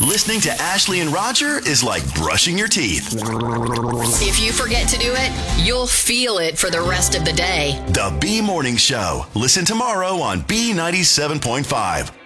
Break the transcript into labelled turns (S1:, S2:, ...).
S1: Listening to Ashley and Roger is like brushing your teeth.
S2: If you forget to do it, you'll feel it for the rest of the day.
S1: The B Morning Show. Listen tomorrow on B97.5.